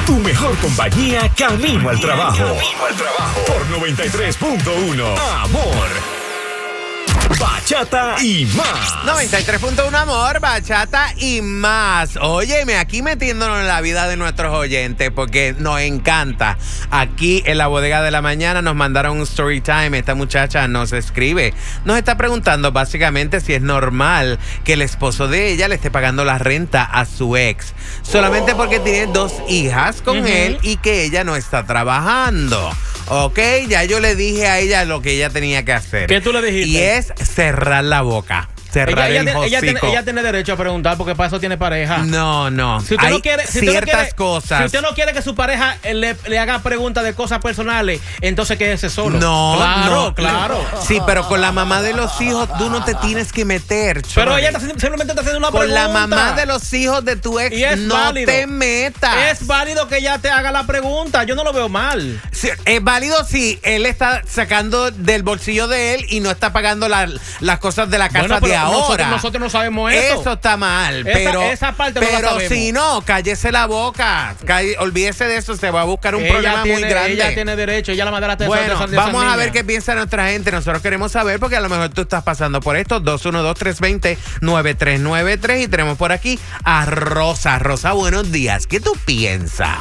Tu mejor compañía camino al trabajo. Por 93.1 Amor. Bachata y más. 93.1 Amor, bachata y más. Óyeme, aquí metiéndonos en la vida de nuestros oyentes porque nos encanta. Aquí en la bodega de la mañana nos mandaron un story time. Esta muchacha nos escribe. Nos está preguntando básicamente si es normal que el esposo de ella le esté pagando la renta a su ex. Solamente porque tiene 2 hijas con él y que ella no está trabajando. Ok, ya yo le dije a ella lo que ella tenía que hacer. ¿Qué tú le dijiste? Y es cerrar la boca. Cerrar el hocico. Ella tiene derecho a preguntar porque para eso tiene pareja. No. Si usted hay no quiere, ciertas cosas. Si usted no quiere que su pareja le haga preguntas de cosas personales, entonces quédese solo. Claro. Sí, pero con la mamá de los hijos tú no te tienes que meter. Pero ella simplemente está haciendo una pregunta. Con la mamá de los hijos de tu ex no válido. te metas. Es válido que ella te haga la pregunta. Yo no lo veo mal. Sí, es válido si él está sacando del bolsillo de él y no está pagando las cosas de la casa de ahora. Nosotros no sabemos eso. Eso está mal. Esa parte no la sabemos. Pero si no, cállese la boca. Olvídese de eso. Se va a buscar un problema muy grande. Ella tiene derecho. Ella la madre de vamos a ver qué piensa nuestra gente. Nosotros queremos saber porque a lo mejor tú estás pasando por esto. 212-320-9393. Y tenemos por aquí a Rosa. Rosa, buenos días. ¿Qué tú piensas?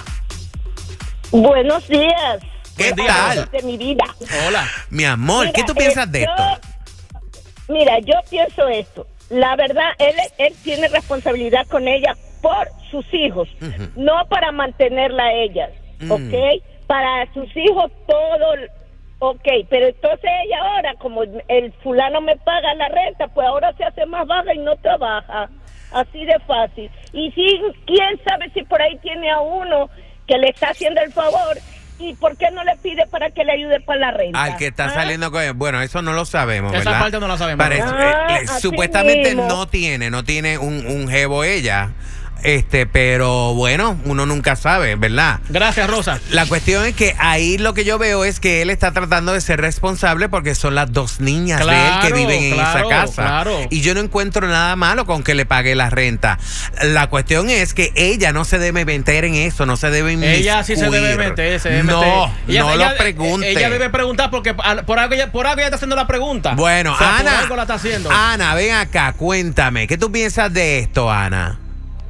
Buenos días. ¿Qué tal? De mi vida. Hola. Mi amor, mira, ¿qué tú piensas de esto? Mira, yo pienso esto. La verdad, él tiene responsabilidad con ella por sus hijos, no para mantenerla a ella, ¿ok? Para sus hijos todo, ok, pero entonces ella ahora, como el fulano me paga la renta, pues ahora se hace más vaga y no trabaja. Así de fácil. Y si, quién sabe si por ahí tiene a uno que le está haciendo el favor. ¿Y por qué no le pide para que le ayude para la renta? Al que está saliendo con él. Bueno, eso no lo sabemos, ¿verdad? Esa parte no la sabemos. Supuestamente no tiene un jevo ella. Pero bueno, uno nunca sabe, ¿verdad? Gracias, Rosa. La cuestión es que ahí lo que yo veo es que él está tratando de ser responsable porque son las 2 niñas de él que viven en esa casa. Y yo no encuentro nada malo con que le pague la renta. La cuestión es que ella no se debe meter en eso, no se debe inmiscuir. Ella sí se debe meter, No lo pregunte. Ella debe preguntar porque por algo ella está haciendo la pregunta. Bueno, o sea, Ana, por algo la está haciendo. Ana, ven acá, cuéntame, ¿qué tú piensas de esto, Ana?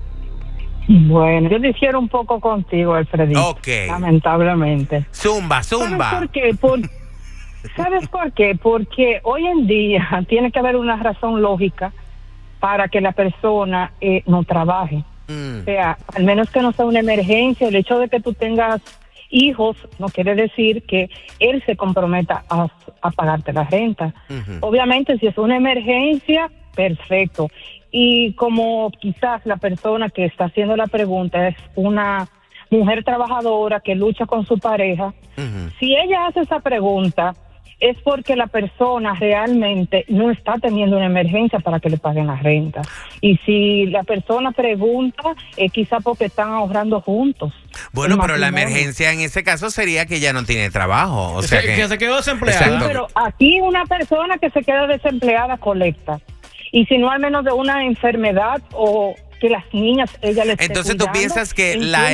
Bueno, yo difiero un poco contigo, Alfredito. Ok. Lamentablemente. Zumba. ¿Sabes por qué? ¿Sabes por qué? Porque hoy en día tiene que haber una razón lógica para que la persona no trabaje. O sea, al menos que no sea una emergencia. El hecho de que tú tengas hijos no quiere decir que él se comprometa a pagarte la renta. Obviamente, si es una emergencia, perfecto. Y como quizás la persona que está haciendo la pregunta es una mujer trabajadora que lucha con su pareja, si ella hace esa pregunta es porque la persona realmente no está teniendo una emergencia para que le paguen la renta. Y si la persona pregunta, es quizá porque están ahorrando juntos. Bueno, pero la emergencia en ese caso sería que ella no tiene trabajo. O sea que se quedó desempleada. Sí, pero aquí una persona que se queda desempleada colecta. Y si no, al menos de una enfermedad o que las niñas, ella les Entonces tú piensas que la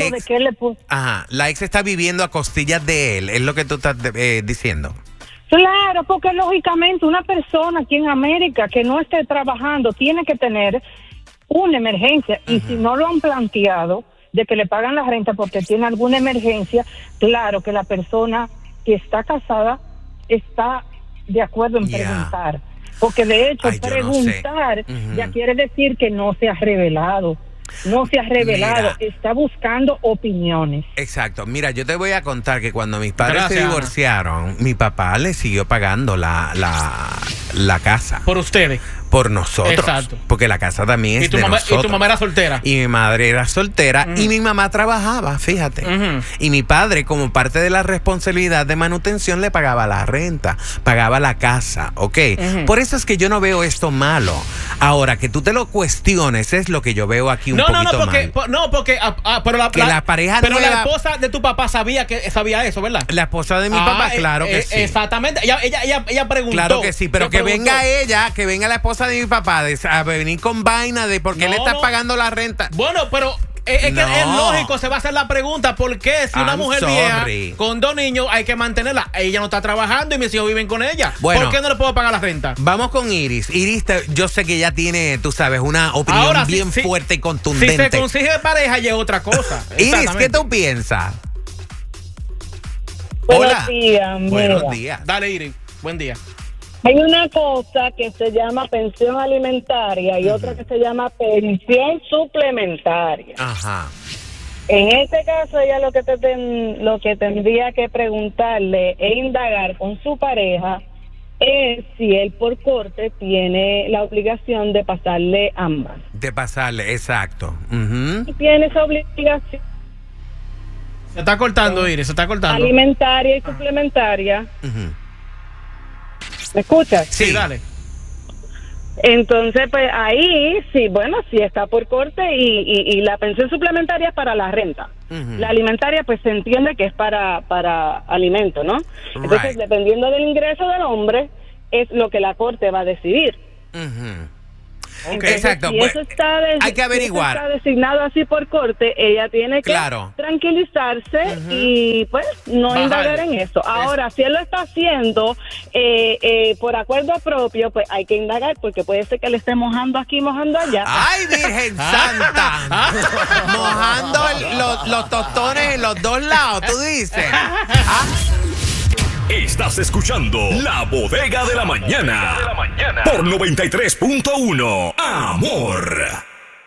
ex está viviendo a costillas de él, es lo que tú estás diciendo. Claro, porque lógicamente una persona aquí en América que no esté trabajando tiene que tener una emergencia. Y si no lo han planteado de que le pagan la renta porque tiene alguna emergencia, claro que la persona que está casada está de acuerdo en preguntar. Porque de hecho preguntar ya quiere decir que no se ha revelado. No se ha revelado, está buscando opiniones. Exacto. Mira, yo te voy a contar que cuando mis padres se divorciaron, mi papá le siguió pagando la casa. ¿Por ustedes? Por nosotros. Exacto. Porque la casa también es de nosotros. ¿Y tu mamá era soltera? Y mi madre era soltera y mi mamá trabajaba, fíjate. Y mi padre, como parte de la responsabilidad de manutención, le pagaba la renta, pagaba la casa, ¿ok? Por eso es que yo no veo esto malo. Ahora, que tú te lo cuestiones es lo que yo veo aquí un poquito mal. Pero la pareja pero nueva, la esposa de tu papá sabía eso, ¿verdad? La esposa de mi papá, claro que sí. Exactamente. Ella preguntó. Claro que sí, pero que venga ella, que venga la esposa de mi papá a venir con vaina de por qué le estás pagando la renta. Bueno, pero Es que es lógico, se va a hacer la pregunta, ¿por qué si una mujer vieja con 2 niños hay que mantenerla? Ella no está trabajando y mis hijos viven con ella. Bueno, ¿por qué no le puedo pagar la renta? Vamos con Iris. Iris, yo sé que ella tiene, tú sabes, una opinión ahora, bien fuerte y contundente. Si se consigue pareja, ya es otra cosa. Iris, ¿qué tú piensas? Buenos días. Buenos días. Dale, Iris. Buen día. Hay una cosa que se llama pensión alimentaria y otra que se llama pensión suplementaria. Ajá. En este caso, ella lo que tendría que preguntarle e indagar con su pareja es si él por corte tiene la obligación de pasarle ambas. De pasarle, exacto. Y tiene esa obligación. Se está cortando, Iris, se está cortando. Alimentaria y suplementaria. ¿Me escuchas? Sí, dale. Entonces, pues ahí, sí, bueno, sí está por corte y la pensión suplementaria es para la renta. La alimentaria, pues se entiende que es para alimento, ¿no? Entonces, dependiendo del ingreso del hombre, es lo que la corte va a decidir. Okay. Exacto. Si eso está hay que averiguar. Si eso está designado así por corte, ella tiene que tranquilizarse y pues no indagar en eso. Ahora, si él lo está haciendo por acuerdo propio, pues hay que indagar porque puede ser que le esté mojando aquí, mojando allá. ¡Ay, Virgen Santa! Mojando los tostones en los dos lados, tú dices. Estás escuchando La Bodega de la Mañana por 93.1 Amor.